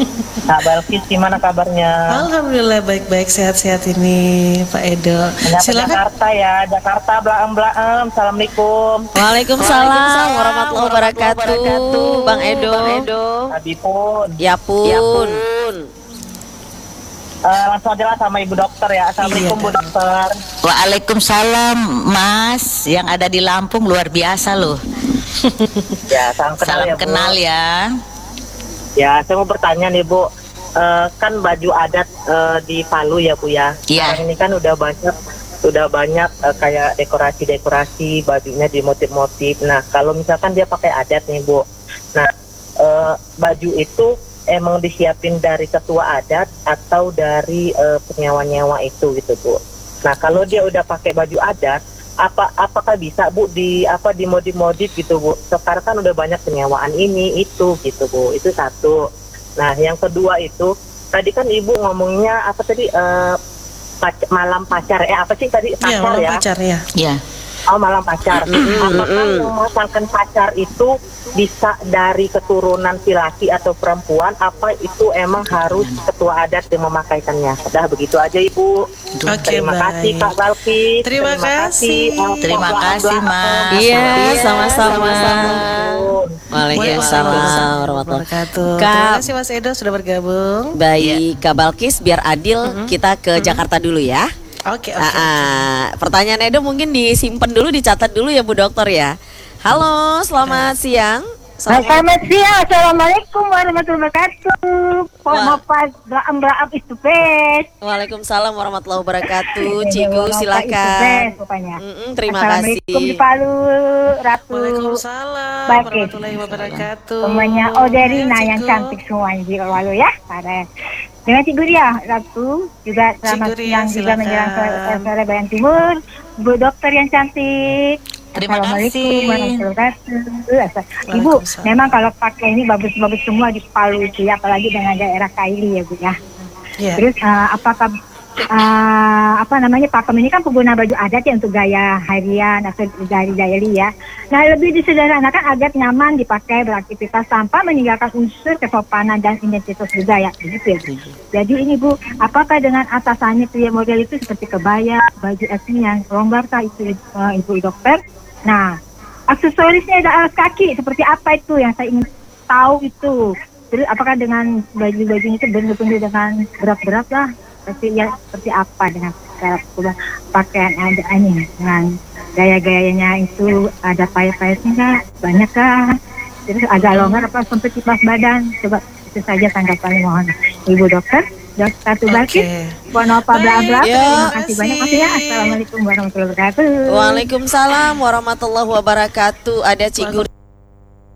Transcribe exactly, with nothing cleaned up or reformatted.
Kak Balkis, gimana kabarnya? Alhamdulillah baik-baik, sehat-sehat ini Pak Edo. Menyapa Silakan. Jakarta ya, Jakarta belaem-belaem. Assalamualaikum. Waalaikumsalam warahmatullahi wabarakatuh, Bang Edo. Abi pun. Ya pun. Eh, langsung aja lah sama Ibu Dokter ya. Assalamualaikum Iya, Bu Dokter. Waalaikumsalam, Mas. Yang ada di Lampung luar biasa loh. Ya, salam kenal Salam ya Bu. kenal ya. Ya, saya mau bertanya nih Bu. Eh, kan baju adat eh, di Palu ya Bu ya. Iya. Sekarang ini kan udah banyak udah banyak eh, kayak dekorasi-dekorasi bajunya di motif-motif. Nah, kalau misalkan dia pakai adat nih Bu. Nah, eh, baju itu emang disiapin dari ketua adat atau dari uh, penyewa-nyewa itu gitu Bu. Nah kalau dia udah pakai baju adat, apa apakah bisa Bu di apa dimodif-modif gitu Bu? Sekarang kan udah banyak penyewaan ini itu gitu Bu. Itu satu. Nah yang kedua itu tadi kan Ibu ngomongnya apa tadi uh, pac- malam pacar eh apa sih tadi Iya, pacar malam ya? pacar ya. Ya. Oh malam pacar. Apakah memasangkan pacar itu bisa dari keturunan laki atau perempuan? Apa itu emang harus ketua adat yang memakaikannya? Udah begitu aja Ibu. Oke, Terima baik. kasih Kak Balkis. Terima kasih. Oh, Terima bla, bla, kasih, bla. Mas. Iya, sama-sama. Waalaikumsalam Waalaikumsalam warahmatullahi wabarakatuh. Kak. Terima kasih Mas Edo sudah bergabung. Baik, Kak Balkis, biar adil kita ke Jakarta dulu ya. Oke, oke. Ah, ah. Pertanyaan Edo mungkin disimpan dulu, dicatat dulu ya Bu Dokter ya. Halo, selamat siang. Selamat siang, Assalamualaikum warahmatullahi wabarakatuh. Wah. Mau belaam belaam itu bes. Waalaikumsalam warahmatullahi wabarakatuh. Cigu Itu silakan. bes pokoknya. Mm-mm, terima Assalamualaikum kasih. di Palu, Ratu. Waalaikumsalam Baik. warahmatullahi wabarakatuh. Semuanya Oderina Ya, yang Cigu. cantik semuanya di Palu ya. Pada dengan Cik Guria, Ratu juga selamat Guria, siang juga silakan. menjelang sore sore Bayan Timur. Bu Dokter yang cantik. Terima Assalamualaikum kasih. warahmatullahi wabarakatuh. Ibu, Waalaikumsalam. memang kalau pakai ini bagus-bagus semua di Palu itu ya, apalagi dengan daerah Kaili ya Bu ya. Ya. Terus eh, apakah eh, apa namanya pakem ini kan pengguna baju adat ya untuk gaya harian atau dari daily ya. Nah lebih disederhanakan agar nyaman dipakai beraktivitas tanpa meninggalkan unsur kesopanan dan identitas budaya begitu ya. Jadi ini Bu, apakah dengan atasannya pria model itu seperti kebaya, baju etnis yang longgar kah itu eh, Ibu Dokter? Nah aksesorisnya ada alas kaki seperti apa itu yang saya ingin tahu itu. Terus apakah dengan baju-bajunya itu benar-benar dengan berat-berat lah? Seperti ya seperti apa dengan cara pakaian ada ini dengan gaya-gayanya itu ada payet-payetnya nggak banyak kah, terus agak longgar apa sampai kipas badan, coba itu saja tanggapan mohon Ibu Dokter. Dokter Satu Balkis, Oke. mohon apa bla bla. Baik, Terima ya. kasih banyak Mas ya. Assalamualaikum warahmatullahi wabarakatuh. Waalaikumsalam warahmatullahi wabarakatuh. Ada Cigu